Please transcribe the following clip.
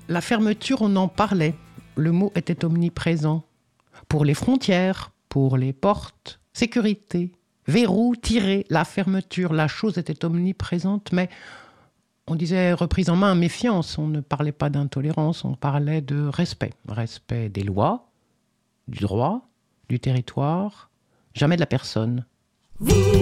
La fermeture, on en parlait. Le mot était omniprésent. Pour les frontières, pour les portes, sécurité, verrou, tiré, la fermeture, la chose était omniprésente, mais on disait reprise en main, méfiance. On ne parlait pas d'intolérance, on parlait de respect. Respect des lois, du droit, du territoire, jamais de la personne.